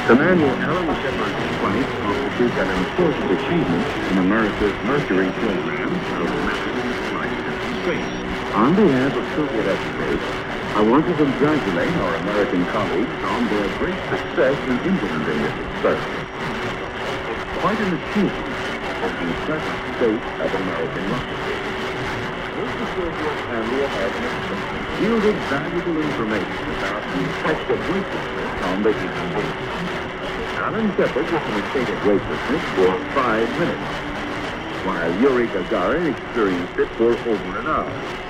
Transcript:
Commander Alan Shepard's flight constitutes an important achievement in America's Mercury program of manned flight into space. On behalf of Soviet experts, I want to congratulate our American colleagues on their great success in implementing this experiment. It's quite an achievement of the present state of American rocketry. Both the Soviet and the American experts yielded valuable information about the effect of weightlessness on the human being. Alan Shepard was in a state of weightlessness for 5 minutes, while Yuri Gagarin experienced it for over an hour.